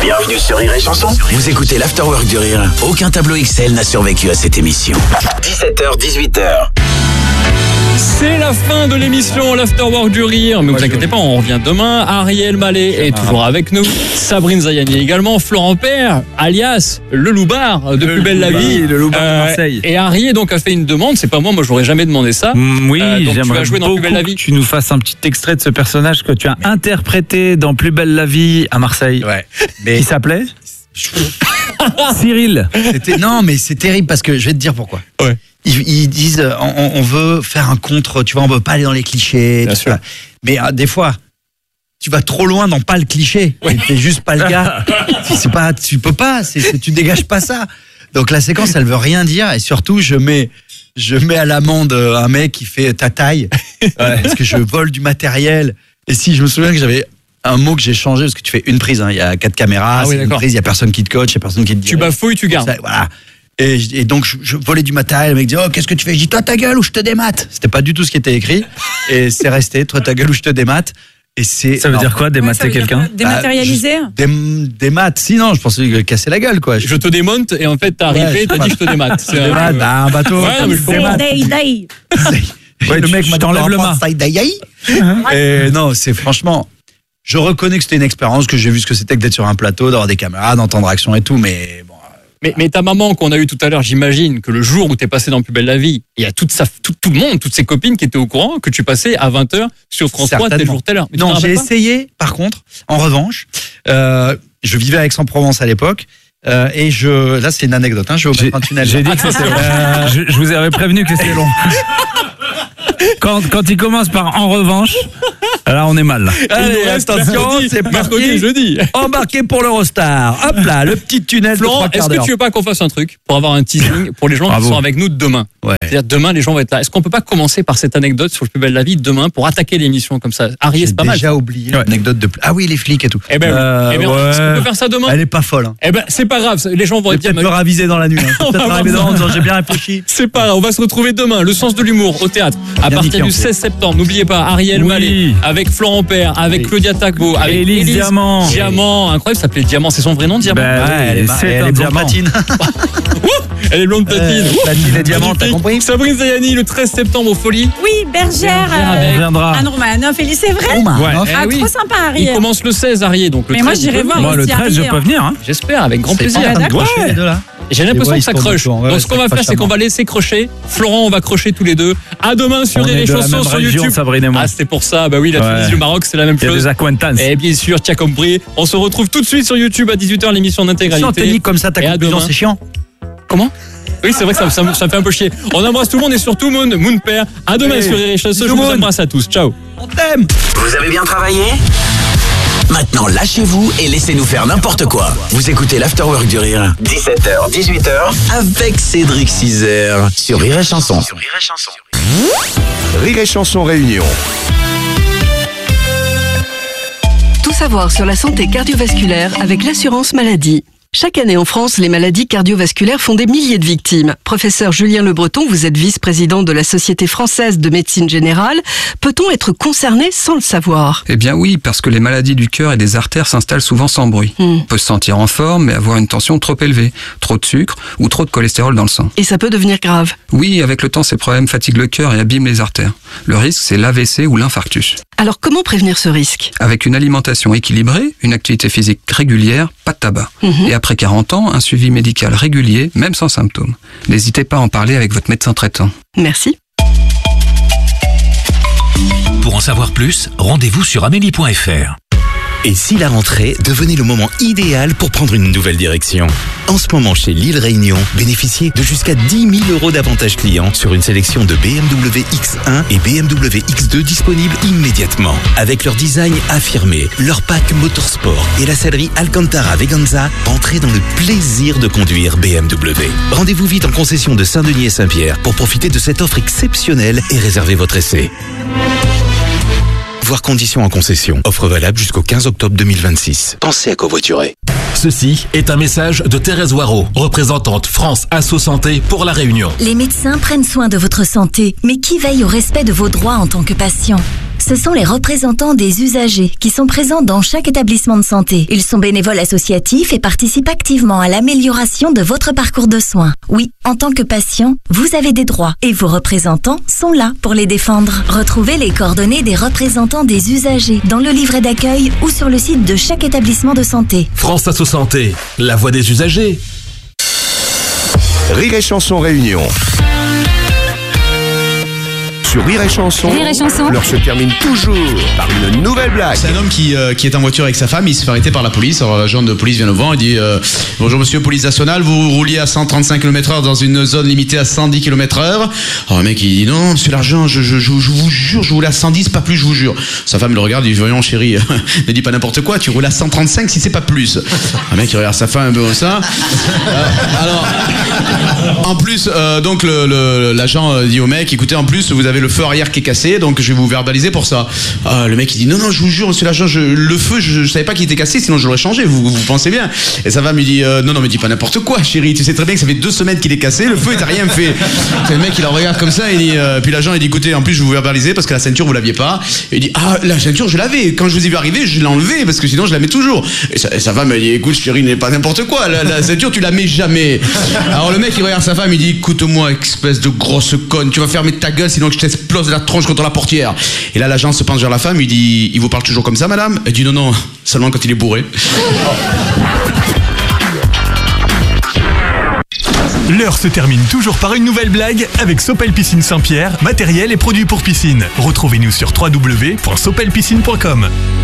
Bienvenue sur Rire et Chanson. Vous écoutez l'Afterwork du Rire. Aucun tableau Excel n'a survécu à cette émission. 17h, 18h. C'est la fin de l'émission l'Afterwork du Rire. Mais vous inquiétez pas, on revient demain. Ariel Mallet est toujours avec nous. Sabrine Zayani également. Florent Père, alias le Loupard de Plus belle la vie. Le Loupard de Marseille. Et Ariel donc a fait une demande. C'est pas moi j'aurais jamais demandé ça. Oui, donc j'aimerais tu vas jouer dans beaucoup Plus belle la vie. que tu nous fasses un petit extrait de ce personnage que tu as interprété dans Plus belle la vie à Marseille. Ouais. Mais Qui s'appelait Cyril. non, mais c'est terrible parce que je vais te dire pourquoi. Ouais. Ils disent on veut faire un contre, tu vois, on veut pas aller dans les clichés. Bien tout sûr. ça. Mais des fois, tu vas trop loin dans pas le cliché. T'es juste pas le gars. C'est pas, tu peux pas. Tu dégages pas ça. Donc la séquence, elle veut rien dire et surtout je mets à l'amende un mec qui fait ta taille parce que je vole du matériel. Et si je me souviens que j'avais un mot que j'ai changé parce que tu fais une prise, il y a 4 caméras, Ah oui, c'est une d'accord. prise, il y a personne qui te coach, il y a personne qui te dit. Tu bafouilles, tu gardes. Ça, voilà. Et donc je volais du matériel, le mec dit oh qu'est-ce que tu fais, je dis toi ta gueule ou je te démate. C'était pas du tout ce qui était écrit et c'est resté toi ta gueule ou je te démate. Et c'est Ça veut dire quoi, démater quelqu'un? Dématérialisé. Démate, sinon je pensais que casser la gueule quoi. Je te démonte et en fait t'es arrivé, t'as dit je te démate. C'est Démate, un bateau. Ouais, non, mais je comprends. Ouais, le mec je m'a t'enlève le mât. Et non, c'est franchement, je reconnais que c'était une expérience, que j'ai vu ce que c'était que d'être sur un plateau, d'avoir des caméras, d'entendre action et tout, mais bon. Mais ta maman qu'on a eu tout à l'heure, j'imagine que le jour où t'es passé dans Plus belle la vie, il y a tout le monde, toutes ses copines qui étaient au courant que tu passais à 20h sur France 3 tel jour telle heure. Mais tu Non, t'en j'ai rappelles pas essayé, par contre, en revanche, je vivais à Aix-en-Provence à l'époque, et là c'est une anecdote, je vais vous mettre un tunnel. J'ai dit que c'était long. Je vous avais prévenu que c'était long. Quand il commence par en revanche, là on est mal. Là. Allez, attention, c'est mercredi parti. jeudi. Embarqué pour l'Eurostar. Hop là, le petit tunnel de Florent, 3 est-ce quarts que d'heure. tu veux pas qu'on fasse un truc pour avoir un teasing pour les gens Bravo. qui sont avec nous demain? Ouais. C'est-à-dire demain les gens vont être là. Est-ce qu'on peut pas commencer par cette anecdote sur le Plus belle la vie demain pour attaquer l'émission comme ça? Ariel, J'ai c'est pas mal. déjà oublié Ouais. l'anecdote de... Ah oui, les flics et tout. Eh ben, ouais. est-ce qu'on peut faire ça demain? Elle est pas folle. Eh ben, c'est pas grave. Les gens vont J'ai être bien. peut-être me raviser dans la nuit. On va Peut-être voir arriver ça. dans en disant j'ai bien réfléchi. C'est pas grave, on va se retrouver demain, le sens de l'humour au théâtre, à Bien partir niqué, du en fait. 16 septembre. N'oubliez pas, Ariel Oui. Mallet, avec Florent Père, avec Claudia Tagbo, avec Élise Diamant. Diamant, incroyable, ça s'appelait Diamant, c'est son vrai nom, Diamant? Ben, Ouais, elle est, c'est elle un est blonde diamant. platine. Elle est blonde platine. Platine et diamant, t'as Magnifique. compris? Sabrine Zayani, le 13 septembre aux Folies. Oui, Bergère. avec On viendra. Anne Romanoff, et c'est vrai. Ouais. Eh Ah, oui. trop sympa, Il Ariel. commence le 16, Ariel, donc le Mais moi, 13, j'irai tu peux voir. venir. Moi, le aussi 13, je Ariel, peux venir. Hein. J'espère, avec grand C'est plaisir. pas en train de Ouais. crocher, les deux, là. J'ai l'impression Les que ça voix, ils se crush. tournent autour. Ouais, Donc ce qu'on va c'est faire, c'est charmant. qu'on va laisser crocher. Florent, on va crocher tous les deux. À demain sur On Rire est et de la Chanson même sur région, YouTube. Sabrine et moi. Ah, c'était pour ça. Bah oui, la Ouais. Tunisie, le Maroc, c'est la même Il y a chose. des acquaintances. Et bien sûr, tu as compris. On se retrouve tout de suite sur YouTube à 18h, l'émission Si on te d'intégralité. nique comme ça, ta Et à conclusion, demain. c'est chiant. Comment? Oui, c'est vrai que ça me fait un peu chier. On embrasse tout le monde et surtout Moon Père. À demain Oui. sur Rire et Chanson. Je Bisous, vous Moon. embrasse à tous. Ciao. On t'aime. Vous avez bien travaillé? Maintenant, lâchez-vous et laissez-nous faire n'importe quoi. Vous écoutez l'Afterwork du Rire. 17h, 18h, avec Cédric Cizer sur Rire et Chanson. Rire et Chanson Réunion. Tout savoir sur la santé cardiovasculaire avec l'assurance maladie. Chaque année en France, les maladies cardiovasculaires font des milliers de victimes. Professeur Julien Le Breton, vous êtes vice-président de la Société française de médecine générale. Peut-on être concerné sans le savoir? Eh bien oui, parce que les maladies du cœur et des artères s'installent souvent sans bruit. On peut se sentir en forme, mais avoir une tension trop élevée, trop de sucre ou trop de cholestérol dans le sang. Et ça peut devenir grave. Oui, avec le temps, ces problèmes fatiguent le cœur et abîment les artères. Le risque, c'est l'AVC ou l'infarctus. Alors comment prévenir ce risque? Avec une alimentation équilibrée, une activité physique régulière, pas de tabac. Et après 40 ans, un suivi médical régulier, même sans symptômes. N'hésitez pas à en parler avec votre médecin traitant. Merci. Pour en savoir plus, rendez-vous sur amélie.fr. Et si la rentrée devenait le moment idéal pour prendre une nouvelle direction? En ce moment, chez Lille Réunion, bénéficiez de jusqu'à 10 000 € d'avantages clients sur une sélection de BMW X1 et BMW X2 disponibles immédiatement. Avec leur design affirmé, leur pack motorsport et la sellerie Alcantara Veganza, entrez dans le plaisir de conduire BMW. Rendez-vous vite en concession de Saint-Denis et Saint-Pierre pour profiter de cette offre exceptionnelle et réserver votre essai. Voir conditions en concession. Offre valable jusqu'au 15 octobre 2026. Pensez à covoiturer. Ceci est un message de Thérèse Waro, représentante France Asso Santé pour La Réunion. Les médecins prennent soin de votre santé, mais qui veille au respect de vos droits en tant que patient? Ce sont les représentants des usagers qui sont présents dans chaque établissement de santé. Ils sont bénévoles associatifs et participent activement à l'amélioration de votre parcours de soins. Oui, en tant que patient, vous avez des droits et vos représentants sont là pour les défendre. Retrouvez les coordonnées des représentants des usagers dans le livret d'accueil ou sur le site de chaque établissement de santé. France Asso Santé, la voix des usagers. Rire et Chanson Réunion. Sur Rire et Chanson, l'heure se termine toujours par une nouvelle blague. C'est un homme qui est en voiture avec sa femme, il se fait arrêter par la police. Alors l'agent de police vient le voir, il dit bonjour monsieur, police nationale, vous rouliez à 135 km/h dans une zone limitée à 110 km/h. Alors le mec il dit non monsieur l'agent, je vous jure, je roulais à 110, pas plus, je vous jure. Sa femme le regarde, il dit voyons chérie, ne dis pas n'importe quoi, tu roules à 135 si c'est pas plus. Le mec il regarde sa femme un peu comme ça. Alors en plus donc l'agent dit au mec écoutez, en plus vous avez le feu arrière qui est cassé, donc je vais vous verbaliser pour ça. Le mec il dit non je vous jure monsieur l'agent, le feu je savais pas qu'il était cassé, sinon je l'aurais changé, vous pensez bien. Et sa femme lui dit non mais dis pas n'importe quoi chérie, tu sais très bien que ça fait 2 semaines qu'il est cassé, le feu il t'a rien fait. Le mec il la regarde comme ça, il dit puis l'agent il dit écoutez, en plus je vais vous verbaliser parce que la ceinture vous l'aviez pas. Et il dit la ceinture je l'avais, quand je vous ai vu arriver je l'ai enlevée parce que sinon je la mets toujours. Et sa femme elle dit écoute chérie, n'est pas n'importe quoi, la ceinture tu la mets jamais. Alors le mec il regarde sa femme, il dit écoute-moi espèce de grosse conne, tu vas fermer ta gueule sinon que je t'explose la tronche contre la portière. Et là l'agent se penche vers la femme, il dit il vous parle toujours comme ça madame? Elle dit non seulement quand il est bourré. L'heure se termine toujours par une nouvelle blague avec Sopel Piscine Saint-Pierre, matériel et produits pour piscine. Retrouvez-nous sur www.sopelpiscine.com.